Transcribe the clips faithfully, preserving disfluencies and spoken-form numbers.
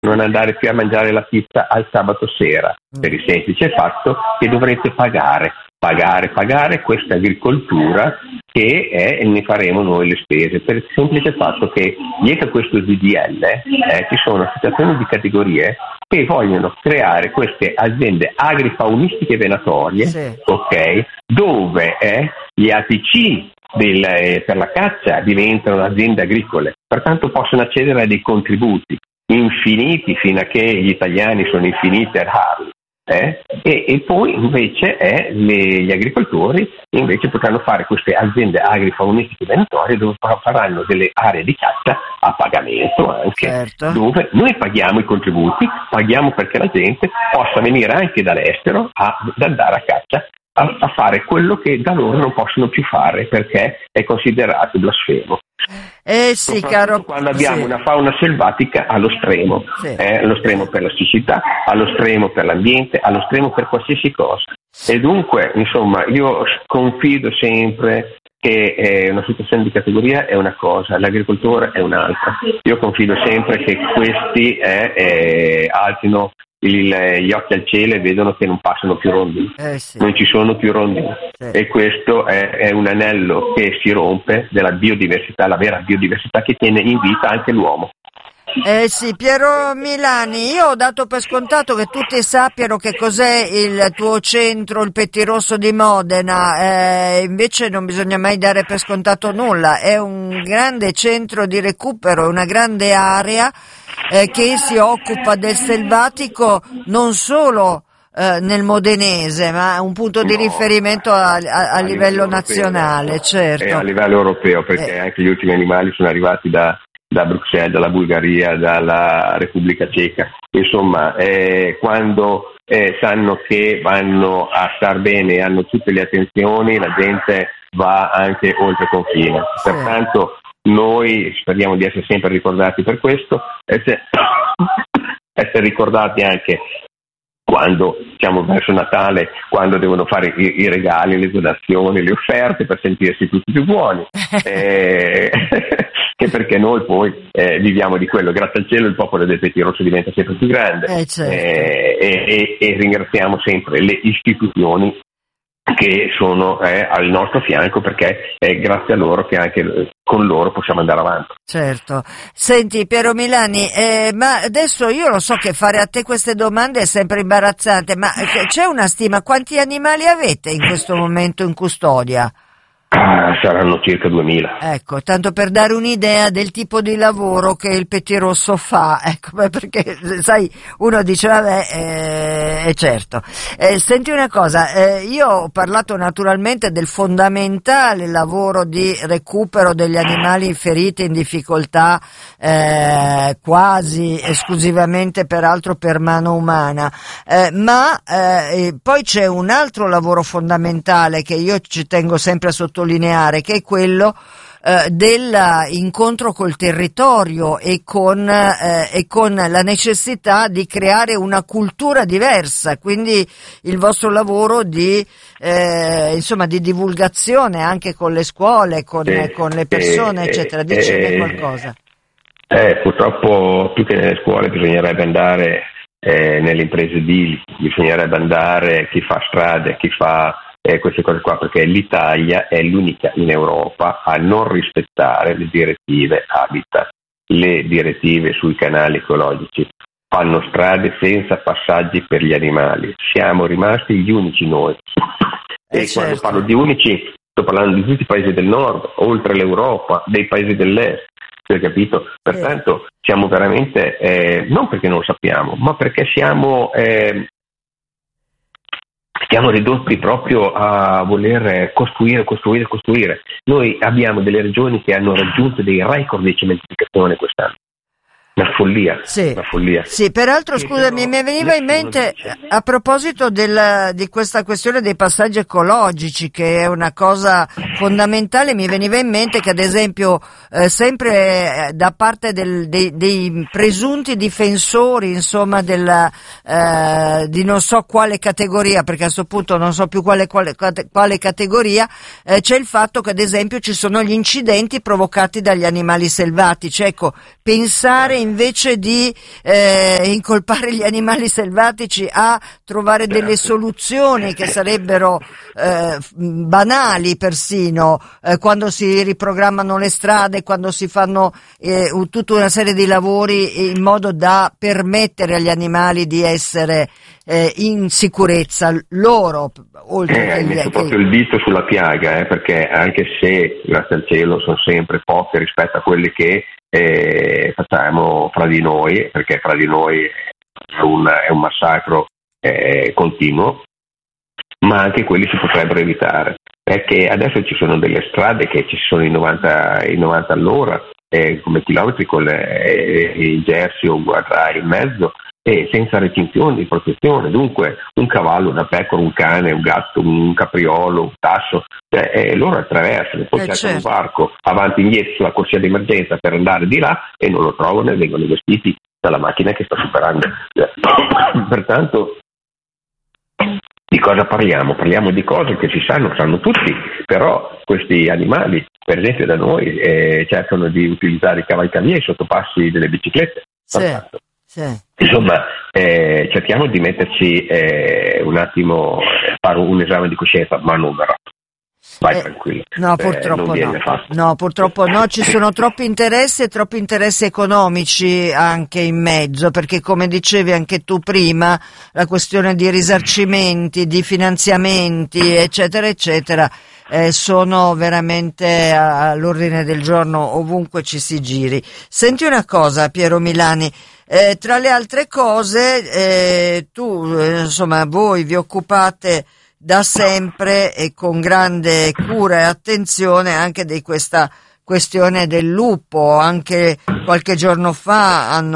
non andare più a mangiare la pizza al sabato sera, per il semplice fatto che dovrete pagare, pagare, pagare questa agricoltura che è, ne faremo noi le spese, per il semplice fatto che dietro questo D D L eh, ci sono associazioni di categorie che vogliono creare queste aziende agrifaunistiche venatorie, sì. ok, dove eh, gli A T C del, eh, per la caccia diventano aziende agricole, pertanto possono accedere a dei contributi infiniti fino a che gli italiani sono infiniti a darli. Eh? E, e poi invece eh, le, gli agricoltori invece potranno fare queste aziende agrifaunistiche venatorie dove faranno delle aree di caccia a pagamento anche, certo. dove noi paghiamo i contributi, paghiamo perché la gente possa venire anche dall'estero a, ad andare a caccia a, a fare quello che da loro non possono più fare perché è considerato blasfemo. Eh sì, caro. Quando abbiamo sì. una fauna selvatica allo stremo, sì. eh, allo stremo per la siccità, allo stremo per l'ambiente, allo stremo per qualsiasi cosa. E dunque, insomma, io confido sempre che eh, una situazione di categoria è una cosa, l'agricoltore è un'altra. Io confido sempre che questi eh, eh, alzino Il, gli occhi al cielo e vedono che non passano più rondini, eh sì. non ci sono più rondini sì. e questo è, è un anello che si rompe della biodiversità, la vera biodiversità che tiene in vita anche l'uomo. Eh sì, Piero Milani, io ho dato per scontato che tutti sappiano che cos'è il tuo centro, il Pettirosso di Modena, eh, invece non bisogna mai dare per scontato nulla, è un grande centro di recupero, una grande area eh, che si occupa del selvatico non solo eh, nel modenese, ma è un punto di no, riferimento a, a, a, a livello, livello nazionale, europeo, certo. E a livello europeo, perché eh. anche gli ultimi animali sono arrivati da da Bruxelles, dalla Bulgaria, dalla Repubblica Ceca, insomma eh, quando eh, sanno che vanno a star bene e hanno tutte le attenzioni, la gente va anche oltre confine, sì. pertanto noi speriamo di essere sempre ricordati per questo, essere, essere ricordati anche quando siamo verso Natale, quando devono fare i, i regali, le donazioni, le offerte per sentirsi tutti più buoni, eh, che perché noi poi eh, viviamo di quello. Grazie al cielo il popolo del Pettirosso diventa sempre più grande eh, certo. eh, e, e, e ringraziamo sempre le istituzioni che sono eh, al nostro fianco, perché è grazie a loro che anche con loro possiamo andare avanti. Certo. Senti Piero Milani, eh, ma adesso io lo so che fare a te queste domande è sempre imbarazzante, ma c'è una stima, quanti animali avete in questo momento in custodia? Ah, saranno circa duemila. Ecco, tanto per dare un'idea del tipo di lavoro che il Pettirosso fa, ecco, perché sai, uno dice vabbè, eh, è certo. Eh, senti una cosa, eh, io ho parlato naturalmente del fondamentale lavoro di recupero degli animali feriti in difficoltà, eh, quasi esclusivamente peraltro per mano umana, eh, ma eh, poi c'è un altro lavoro fondamentale che io ci tengo sempre a sottolineare, che è quello eh, dell'incontro col territorio e con, eh, e con la necessità di creare una cultura diversa, quindi il vostro lavoro di, eh, insomma, di divulgazione anche con le scuole, con, eh, con le persone, eh, eccetera. Dicene eh, qualcosa. Eh, purtroppo più che nelle scuole bisognerebbe andare eh, nelle imprese edili, bisognerebbe andare chi fa strade, chi fa Eh, queste cose qua, perché l'Italia è l'unica in Europa a non rispettare le direttive Habitat, le direttive sui canali ecologici. Fanno strade senza passaggi per gli animali, siamo rimasti gli unici noi. Eh e certo. Quando parlo di unici sto parlando di tutti i paesi del nord, oltre l'Europa, dei paesi dell'est, hai capito? Pertanto eh. siamo veramente, eh, non perché non lo sappiamo, ma perché siamo eh, siamo ridotti proprio a voler costruire, costruire, costruire. Noi abbiamo delle regioni che hanno raggiunto dei record di cementificazione quest'anno. Una follia, sì, una follia. Sì, peraltro scusami, mi veniva in mente a proposito del, di questa questione dei passaggi ecologici, che è una cosa fondamentale, mi veniva in mente che ad esempio eh, sempre da parte del, dei, dei presunti difensori, insomma, della, eh, di non so quale categoria, perché a questo punto non so più quale, quale, quale categoria, eh, c'è il fatto che ad esempio ci sono gli incidenti provocati dagli animali selvatici. Ecco, pensare invece di eh, incolpare gli animali selvatici a trovare delle soluzioni che sarebbero eh, banali persino, eh, quando si riprogrammano le strade, quando si fanno eh, tutta una serie di lavori in modo da permettere agli animali di essere eh, in sicurezza loro, oltre eh, che hai gli messo che... proprio il dito sulla piaga, eh, perché anche se, grazie al cielo, sono sempre poche rispetto a quelle che eh, facciamo fra di noi, perché fra di noi è un, è un massacro eh, continuo, ma anche quelli si potrebbero evitare, perché adesso ci sono delle strade che ci sono i novanta, i novanta all'ora, eh, come chilometri con le, i Jersey o guardrai in mezzo, e senza recinzioni di protezione. Dunque un cavallo, una pecora, un cane, un gatto, un capriolo, un tasso, cioè, eh, loro attraversano, poi Eh, c'è certo. un varco avanti e indietro sulla corsia d'emergenza per andare di là e non lo trovano e vengono investiti dalla macchina che sta superando. Pertanto di cosa parliamo? Parliamo di cose che si sanno, sanno tutti, però questi animali, per esempio da noi, eh, cercano di utilizzare i cavalcavia e i sottopassi delle biciclette. Sì, Fantastico. sì. Insomma, eh, cerchiamo di metterci eh, un attimo, fare un esame di coscienza, ma non verrà. Vai Eh, tranquillo. no, Eh, purtroppo non viene no. fatto. No, purtroppo no, ci sono troppi interessi e troppi interessi economici anche in mezzo, perché come dicevi anche tu prima, la questione di risarcimenti, di finanziamenti, eccetera, eccetera, eh, sono veramente all'ordine del giorno ovunque ci si giri. Senti una cosa, Piero Milani, eh, tra le altre cose, eh, tu, eh, insomma, voi vi occupate da sempre e con grande cura e attenzione anche di questa questione del lupo. Anche qualche giorno fa hanno,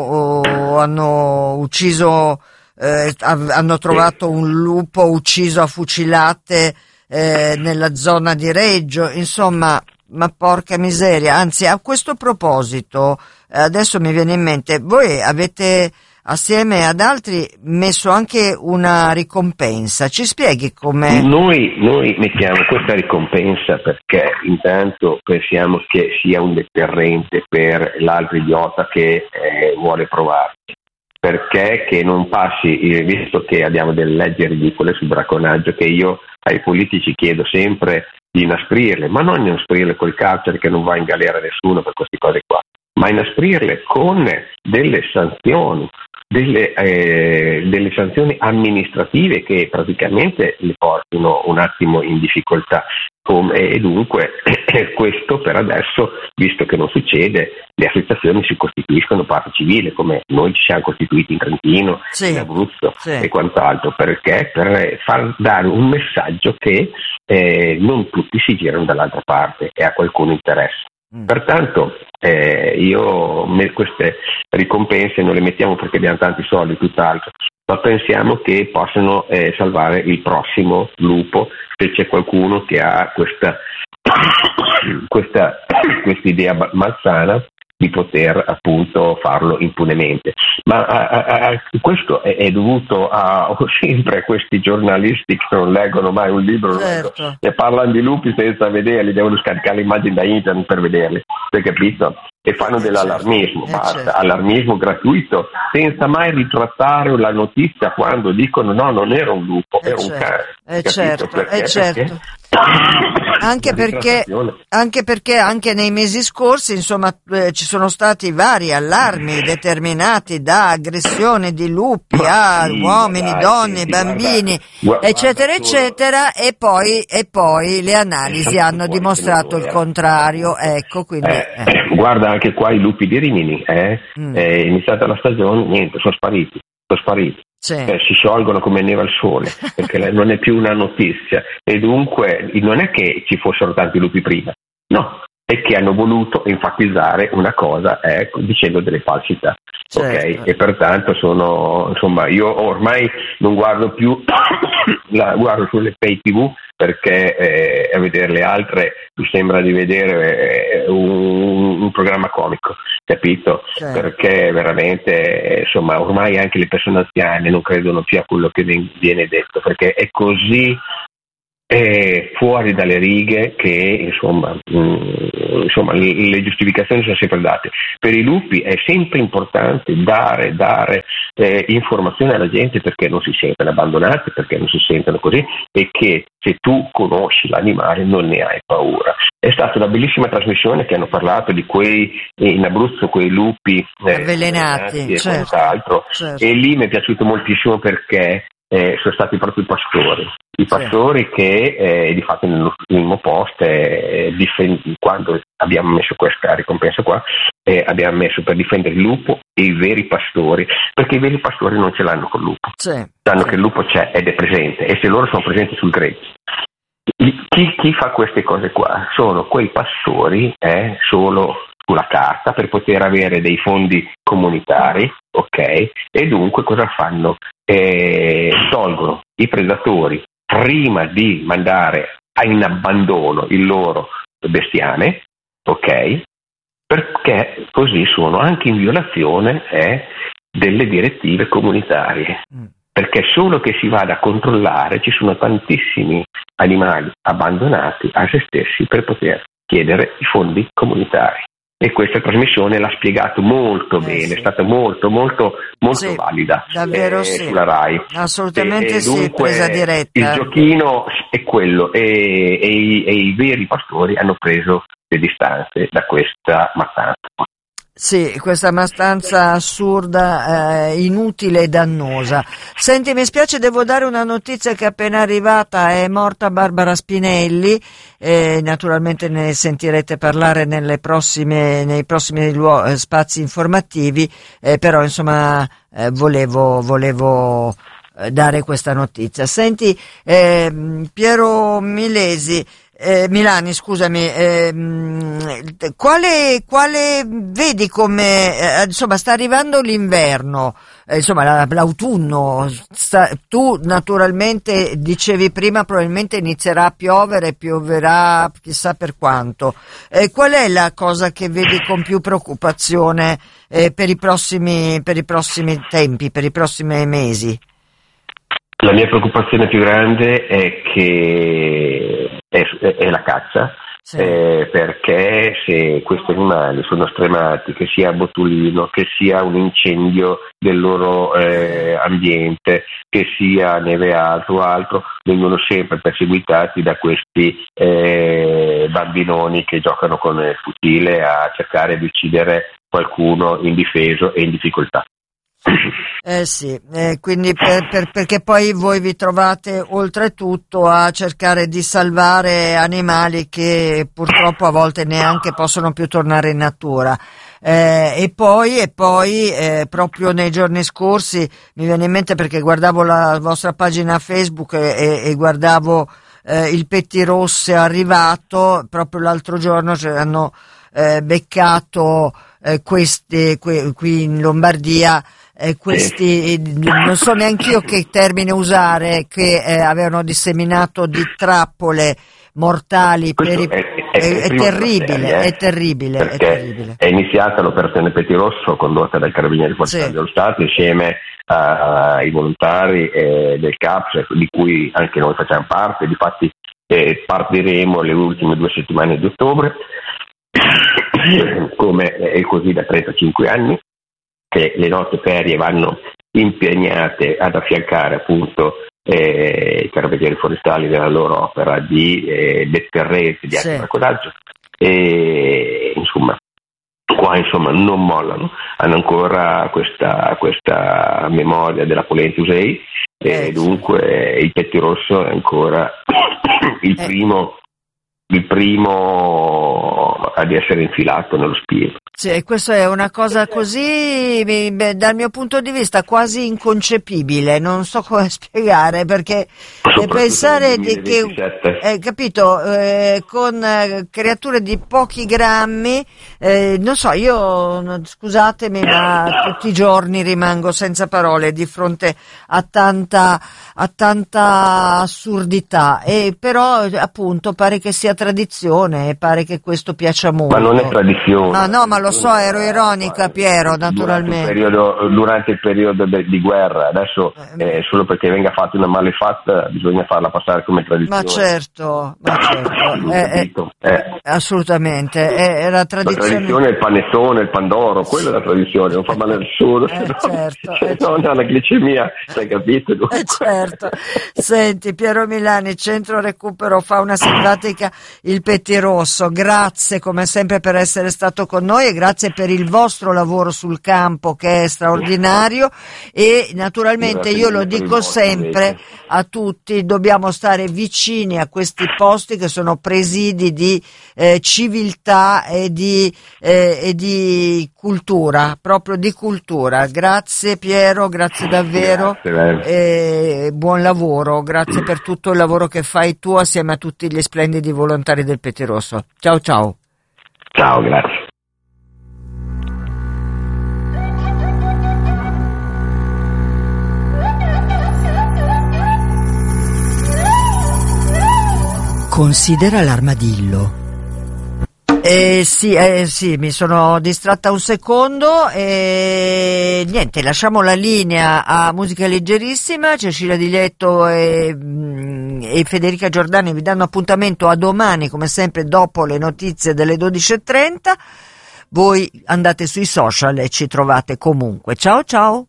oh, hanno ucciso, eh, hanno trovato un lupo ucciso a fucilate eh, nella zona di Reggio, insomma, ma porca miseria. Anzi, a questo proposito, adesso mi viene in mente, voi avete assieme ad altri messo anche una ricompensa, ci spieghi come? Noi, noi mettiamo questa ricompensa perché intanto pensiamo che sia un deterrente per l'altro idiota che eh, vuole provarci, perché che non passi, visto che abbiamo delle leggi ridicole sul bracconaggio, che io ai politici chiedo sempre di inasprirle, ma non inasprirle col carcere che non va in galera nessuno per queste cose qua, ma inasprirle con delle sanzioni. Delle, eh, delle sanzioni amministrative che praticamente li portino un attimo in difficoltà. Come, e dunque questo per adesso, visto che non succede, le associazioni si costituiscono parte civile, come noi ci siamo costituiti in Trentino, Sì, in Abruzzo sì. e quant'altro, perché per far dare un messaggio che eh, non tutti si girano dall'altra parte e a qualcuno interessa. Pertanto eh, io me, queste ricompense non le mettiamo perché abbiamo tanti soldi, tutt'altro, ma pensiamo che possano eh, salvare il prossimo lupo, se c'è qualcuno che ha questa questa idea malsana di poter appunto farlo impunemente. Ma a, a, a, questo è, è dovuto a sempre a questi giornalisti che non leggono mai un libro, Certo. e parlano di lupi senza vederli, devono scaricare le immagini da internet per vederli, hai capito? E fanno Eh, dell'allarmismo, certo. basta, Eh, certo. allarmismo gratuito, senza mai ritrattare la notizia quando dicono no, non era un lupo, Eh, era un certo. cane. Eh, capito? certo, Perché? eh, certo. Perché? Anche La perché, ritrattazione. anche perché anche nei mesi scorsi, insomma, eh, ci sono stati vari allarmi determinati da aggressioni di lupi Ma a sì, uomini, dai, donne, senti, bambini, guarda, eccetera, guarda solo- eccetera, e poi, e poi le analisi È hanno fuori dimostrato che non il era. contrario, ecco, quindi... Eh, eh. guarda anche qua i lupi di Rimini, eh? Mm. È iniziata la stagione, niente, sono spariti, sono spariti. Sì. Eh, si sciolgono come neve al sole, perché non è più una notizia, e dunque non è che ci fossero tanti lupi prima, no, è che hanno voluto enfatizzare una cosa eh, dicendo delle falsità. Certo. Ok? E pertanto sono, insomma, io ormai non guardo più, la guardo sulle pay tv perché eh, a vedere le altre mi sembra di vedere eh, un, un programma comico, capito? Certo. Perché veramente, insomma, ormai anche le persone anziane non credono più a quello che viene detto, perché è così eh, fuori dalle righe che insomma, mh, insomma le, le giustificazioni sono sempre date. Per i lupi è sempre importante dare, dare eh, informazione alla gente perché non si sentono abbandonati, perché non si sentono così, e che se tu conosci l'animale non ne hai paura. È stata una bellissima trasmissione che hanno parlato di quei in Abruzzo, quei lupi eh, avvelenati e certo, quant'altro, certo. E lì mi è piaciuto moltissimo perché eh, sono stati proprio i pastori, i pastori sì. che eh, di fatto nell'ultimo post eh, difend- quando abbiamo messo questa ricompensa qua eh, abbiamo messo per difendere il lupo e i veri pastori, perché i veri pastori non ce l'hanno col lupo, sì. sanno sì. che il lupo c'è ed è presente, e se loro sono presenti sul gregge. Chi, chi fa queste cose qua sono quei pastori eh, solo sulla carta per poter avere dei fondi comunitari, ok? E dunque cosa fanno? Eh, tolgono i predatori prima di mandare in abbandono il loro bestiame, ok? Perché così sono anche in violazione eh, delle direttive comunitarie. Mm. Perché solo che si vada a controllare ci sono tantissimi animali abbandonati a se stessi per poter chiedere i fondi comunitari. E questa trasmissione l'ha spiegato molto eh, bene, sì. è stata molto molto molto sì, valida davvero eh, sì. sulla Rai. Assolutamente e, sì, dunque, presa diretta. Il giochino è quello e, e, i, e i veri pastori hanno preso le distanze da questa mattanza. Sì, questa mattanza assurda, eh, inutile e dannosa. Senti, mi spiace, devo dare una notizia che è appena arrivata, è morta Barbara Spinelli, eh, naturalmente ne sentirete parlare nelle prossime, nei prossimi luo- spazi informativi, eh, però insomma eh, volevo, volevo eh, dare questa notizia. Senti, eh, Piero Milesi, Eh, Milani, scusami, eh, quale, quale vedi come, eh, insomma, sta arrivando l'inverno, eh, insomma, la, l'autunno, sta, tu naturalmente dicevi prima probabilmente inizierà a piovere, pioverà chissà per quanto, eh, qual è la cosa che vedi con più preoccupazione eh, per i prossimi, per i prossimi tempi, per i prossimi mesi? La mia preoccupazione più grande è che è, è la caccia, sì. eh, perché se questi animali sono stremati, che sia botulino, che sia un incendio del loro eh, ambiente, che sia neve alta o altro, vengono sempre perseguitati da questi eh, bambinoni che giocano con il fucile a cercare di uccidere qualcuno indifeso e in difficoltà. Eh sì, eh, quindi per, per, perché poi voi vi trovate oltretutto a cercare di salvare animali che purtroppo a volte neanche possono più tornare in natura. Eh, e poi, e poi eh, proprio nei giorni scorsi mi viene in mente, perché guardavo la vostra pagina Facebook e, e, e guardavo eh, il Pettirosso arrivato, proprio l'altro giorno cioè, hanno eh, beccato eh, queste que, qui in Lombardia Eh, questi, non so neanche io che termine usare, che eh, avevano disseminato di trappole mortali per i, è, è, è, è, terribile, serie, eh? è terribile, è terribile. È iniziata l'operazione Pettirosso condotta dal Carabinieri Forestali sì. dello Stato insieme ai volontari eh, del C A P S, di cui anche noi facciamo parte. Difatti eh, partiremo le ultime due settimane di ottobre, come è così da trentacinque anni. Che le nostre ferie vanno impegnate ad affiancare appunto eh, i carabinieri forestali nella loro opera di eh, deterrenza, di antibracconaggio e insomma qua insomma non mollano, hanno ancora questa, questa memoria della polenta Usei e eh, dunque il Pettirosso è ancora il eh. primo il primo ad essere infilato nello spirito. Sì, questo è una cosa così, beh, dal mio punto di vista quasi inconcepibile, non so come spiegare, perché pensare di che, eh, capito, eh, con eh, creature di pochi grammi, eh, non so, io, scusatemi, ma tutti i giorni rimango senza parole di fronte a tanta, a tanta assurdità, e però appunto pare che sia sia tradizione e pare che questo piaccia molto. Ma non è tradizione. Ma no, ma lo so, ero ironica, Piero, naturalmente. Durante il periodo, durante il periodo de, di guerra, adesso eh, solo perché venga fatta una malefatta bisogna farla passare come tradizione. Ma certo, ma certo, eh, eh, eh. assolutamente, è, è la tradizione. La tradizione è il panettone, il pandoro, quella è la tradizione, non fa male a nessuno, eh, no, certo, se eh, no non ha la glicemia, sai capito? Eh certo. Senti, Piero Milani, Centro Recupero Fauna Selvatica Il Pettirosso, grazie come sempre per essere stato con noi e grazie per il vostro lavoro sul campo che è straordinario e naturalmente io lo dico sempre a tutti, dobbiamo stare vicini a questi posti che sono presidi di eh, civiltà e di, eh, e di cultura, proprio di cultura. Grazie Piero, grazie davvero. Grazie, e buon lavoro, grazie per tutto il lavoro che fai tu assieme a tutti gli splendidi volontari del Pettirosso. Ciao ciao. Ciao, grazie. Considera l'armadillo. Eh, sì, eh, sì, mi sono distratta un secondo e niente, lasciamo la linea a musica leggerissima. Cecilia Di Letto e, e Federica Giordani vi danno appuntamento a domani, come sempre, dopo le notizie delle dodici e trenta. Voi andate sui social e ci trovate comunque. Ciao ciao!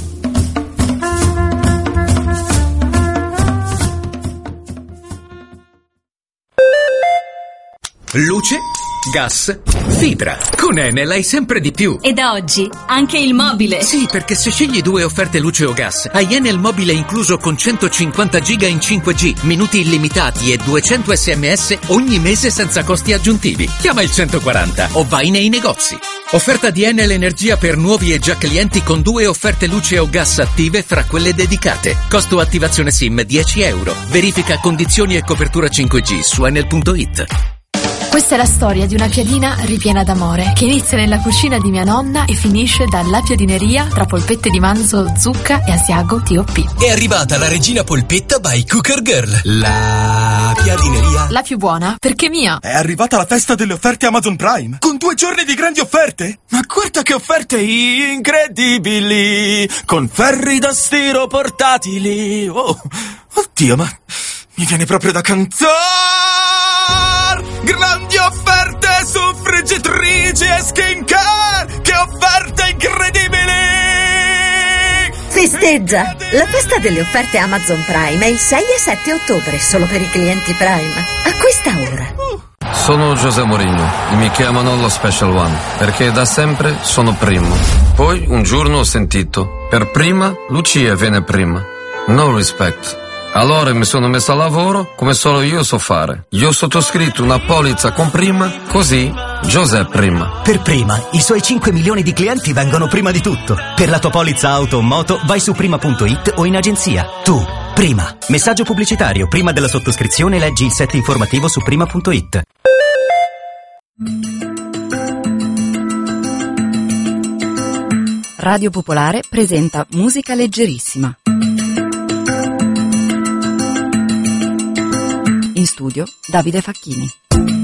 Luce, gas, fibra. Con Enel hai sempre di più. E da oggi anche il mobile. Sì, perché se scegli due offerte luce o gas, hai Enel mobile incluso con centocinquanta giga in cinque G, minuti illimitati e duecento sms ogni mese senza costi aggiuntivi. Chiama il centoquaranta o vai nei negozi. Offerta di Enel Energia per nuovi e già clienti con due offerte luce o gas attive fra quelle dedicate. Costo attivazione SIM dieci euro. Verifica condizioni e copertura cinque G su enel punto it. Questa è la storia di una piadina ripiena d'amore che inizia nella cucina di mia nonna e finisce dalla piadineria tra polpette di manzo, zucca e asiago T O P. È arrivata la regina polpetta by Cooker Girl. La piadineria. La più buona perché mia. È arrivata la festa delle offerte Amazon Prime con due giorni di grandi offerte. Ma guarda che offerte incredibili con ferri da stiro portatili. Oh, oddio, ma mi viene proprio da cantare. Grandi offerte su friggitrici e skincare. Che offerte incredibili! Festeggia! La festa delle offerte Amazon Prime è il sei e sette ottobre, solo per i clienti Prime. Acquista ora. Sono José Mourinho e mi chiamano lo Special One, perché da sempre sono primo. Poi un giorno ho sentito, per prima Lucia viene prima. No respect. Allora mi sono messo a lavoro come solo io so fare. Io ho sottoscritto una polizza con prima, così José prima. Per prima, i suoi cinque milioni di clienti vengono prima di tutto. Per la tua polizza auto o moto vai su prima punto it o in agenzia. Tu, prima. Messaggio pubblicitario. Prima della sottoscrizione leggi il set informativo su prima punto it. Radio Popolare presenta Musica Leggerissima. In studio Davide Facchini.